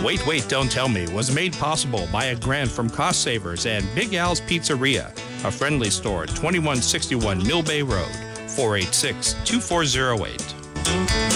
Wait, Wait, Don't Tell Me was made possible by a grant from Cost Savers and Big Al's Pizzeria, a friendly store at 2161 Mill Bay Road, 486-2408.